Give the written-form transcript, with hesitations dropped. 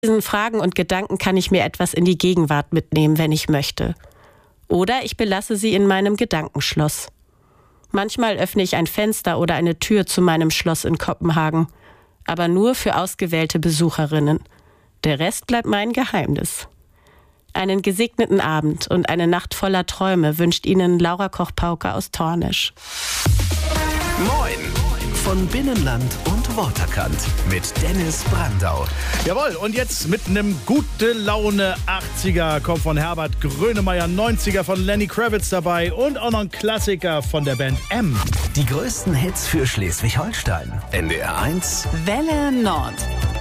diesen Fragen und Gedanken kann ich mir etwas in die Gegenwart mitnehmen, wenn ich möchte. Oder ich belasse sie in meinem Gedankenschloss. Manchmal öffne ich ein Fenster oder eine Tür zu meinem Schloss in Kopenhagen, aber nur für ausgewählte Besucherinnen. Der Rest bleibt mein Geheimnis. Einen gesegneten Abend und eine Nacht voller Träume wünscht Ihnen Laura Koch-Pauke aus Tornisch. Moin von Binnenland und Waterkant mit Dennis Brandau. Jawohl, und jetzt mit einem gute Laune 80er kommt von Herbert Grönemeyer, 90er von Lenny Kravitz dabei und auch noch ein Klassiker von der Band M. Die größten Hits für Schleswig-Holstein. NDR 1 Welle Nord.